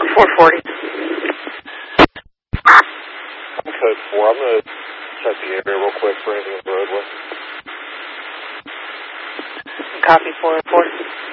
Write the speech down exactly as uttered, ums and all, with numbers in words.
four forty. Code four. I'm going to check the area real quick for anything on the roadway. Copy four forty.